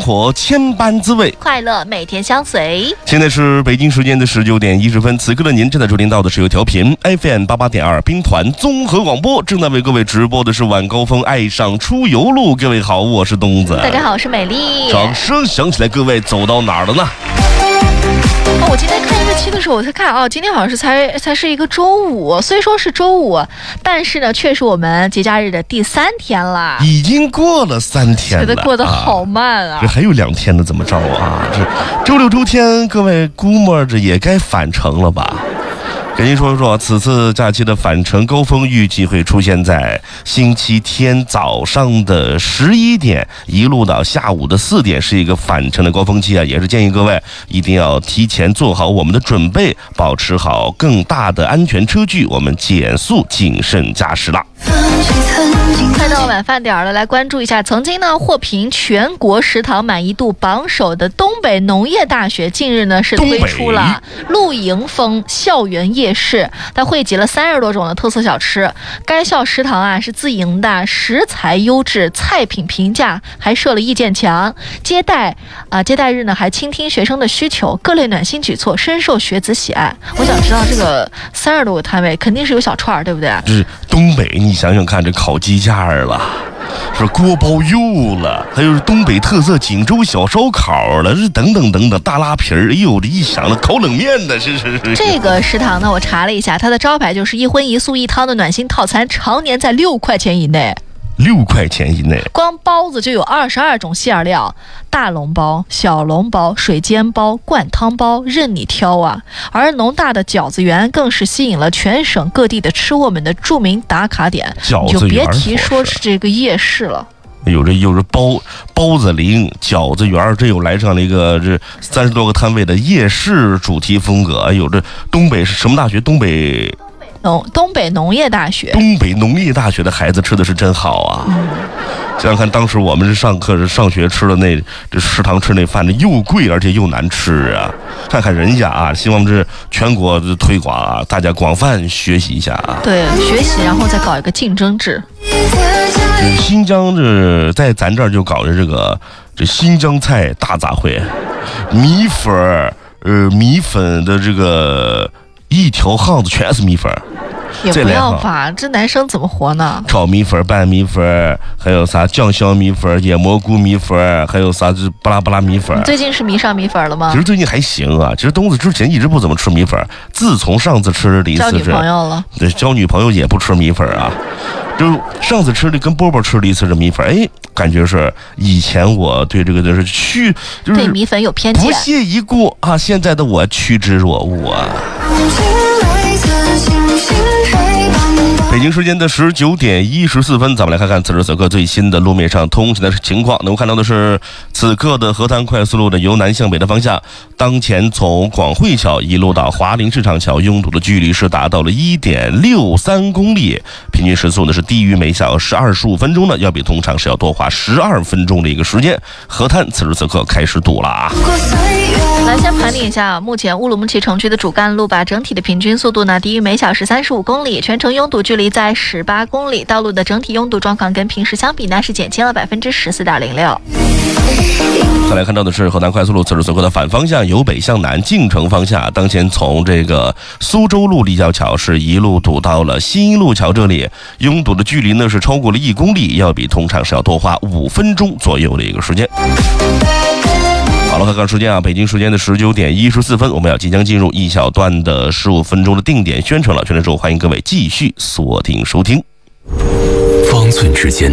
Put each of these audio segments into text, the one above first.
活千般滋味， 快乐每天相随。 现在是北京时间的19点10分，此刻的您正在收听到的是由调频 FM88.2兵团综合广播正在为各位直播的是晚高峰爱上出游路。各位好，我是东子。 大家好，我是美丽。 掌声响起来，各位走到哪儿了呢？ 我今天看日期的时候，我才看今天好像是才是一个周五，虽说是周五，但是呢，却是我们节假日的第3天了， 已经过了3天了， 觉得过得好慢啊！ 这还有2天呢，怎么着啊？这周六周天，各位估摸着也该返程了吧？跟您说说，此次假期的返程高峰预计会出现在星期天早上的11点，一路到下午的4点，是一个返程的高峰期啊，也是建议各位一定要提前做好我们的准备，保持好更大的安全车距，我们减速谨慎驾驶了。 快到晚饭点了，来关注一下曾经呢获评全国食堂满意度榜首的东北农业大学，近日呢是推出了露营风校园夜市，它汇集了30多种的特色小吃。该校食堂啊是自营的，食材优质，菜品平价，还设了意见墙。接待日呢还倾听学生的需求，各类暖心举措深受学子喜爱。我想知道这个30多个摊位肯定是有小串，对不对？ 就是东北，你想想看，这烤鸡架了，是锅包肉了，还有东北特色锦州小烧烤了，是等等等等，大拉皮儿，哎呦，这一想了，烤冷面的，是。 这个食堂呢，我查了一下，它的招牌就是一荤一素一汤的暖心套餐，常年在6块钱以内。 6块钱以内， 光包子就有22种馅料，大笼包、小笼包、水煎包、灌汤包，任你挑啊！而浓大的饺子园更是吸引了全省各地的吃货们的著名打卡点，你就别提说是这个夜市了。 有这包子林、饺子园，这又来上了一个这30多个摊位的夜市主题风格。有这东北是什么大学？东北农业大学。东北农业大学的孩子吃的是真好啊！想想看，当时我们是上学吃的这食堂吃那饭，又贵而且又难吃啊！看看人家啊，希望这全国的推广啊，大家广泛学习一下啊。对， 学习，然后再搞一个竞争制。 新疆在咱这儿就搞的这新疆菜大杂烩，米粉的这个一条巷子全是米粉。 也不要吧，这男生怎么活呢？ 炒米粉、拌米粉，还有啥酱香米粉、野蘑菇米粉，还有啥巴拉巴拉米粉。 你最近是迷上米粉了吗？ 其实最近还行啊。其实东子之前一直不怎么吃米粉，自从上次吃了一次交女朋友了， 对，交女朋友也不吃米粉啊。就上次吃的跟波波吃了一次这米粉，感觉是以前我对这个就是对米粉有偏见， 不屑一顾啊。现在的我趋之若鹜啊。北京时间的19点14分，咱们来看看此时此刻最新的路面上通行的情况。能够看到的是，此刻的河滩快速路的由南向北的方向，当前从广汇桥一路到华林市场桥拥堵的距离是达到了1.63公里，平均时速呢是低于每小时25分钟呢，要比通常是要多花12分钟的一个时间。河滩此时此刻开始堵了啊！ 来先盘点一下，目前乌鲁木齐城区的主干路吧，整体的平均速度呢低于每小时35公里，全程拥堵距离在18公里，道路的整体拥堵状况跟平时相比呢是减轻了14.06%。 再来看到的是河南快速路此时此刻的反方向由北向南进城方向，当前从这个苏州路立交桥是一路堵到了新路桥这里，拥堵的距离呢是超过了1公里，要比通常是要多花5分钟左右的一个时间。好了，看看时间啊，北京时间的19点14分，我们要即将进入一小段的15分钟的定点宣传了。宣传之后，欢迎各位继续锁定收听。 方寸之间，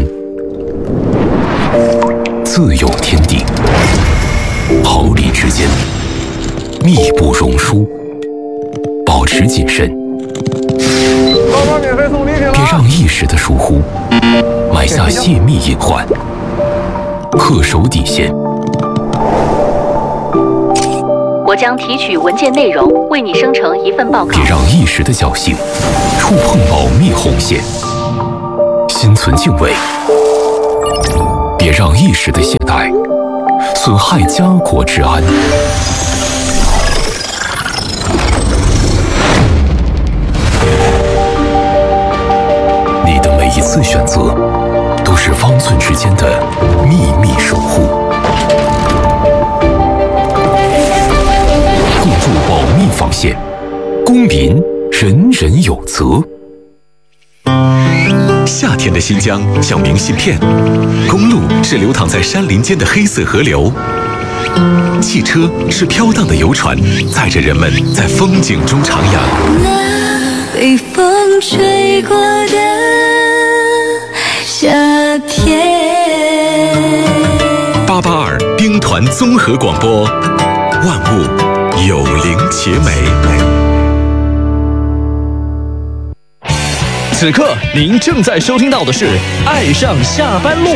自有天地；毫厘之间，密不容疏。保持谨慎，别让一时的疏忽埋下泄密隐患。恪守底线。 我将提取文件内容，为你生成一份报告。 别让一时的侥幸触碰保密红线，心存敬畏。别让一时的懈怠损害家国治安。你的每一次选择，都是方寸之间的秘密守护。 线，公民人人有责。夏天的新疆像明信片，公路是流淌在山林间的黑色河流，汽车是飘荡的游船，载着人们在风景中徜徉。 那被风吹过的夏天。 882兵团综合广播，万物有灵且美。 此刻您正在收听到的是《爱上下班路》。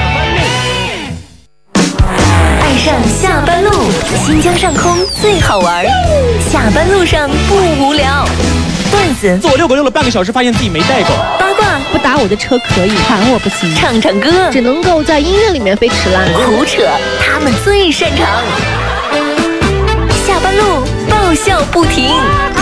爱上下班路，新疆上空最好玩，下班路上不无聊。段子， 坐6个溜了半个小时，发现自己没带够。 八卦， 不打我的车可以，喊我不行。 唱唱歌， 只能够在音乐里面飞驰啦。 胡扯，他们最擅长。下班路爆笑不停。